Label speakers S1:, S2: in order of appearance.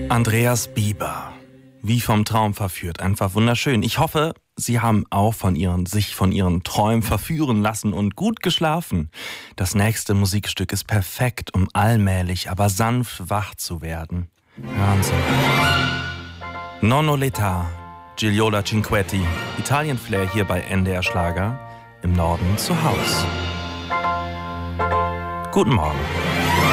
S1: Andreas Bieber, wie vom Traum verführt, einfach wunderschön. Ich hoffe, Sie haben auch sich von Ihren Träumen verführen lassen und gut geschlafen. Das nächste Musikstück ist perfekt, um allmählich, aber sanft wach zu werden. Hören Sie. Nonno l'età, Gigliola Cinquetti, Italien-Flair hier bei NDR Schlager, im Norden zu Haus. Guten Morgen.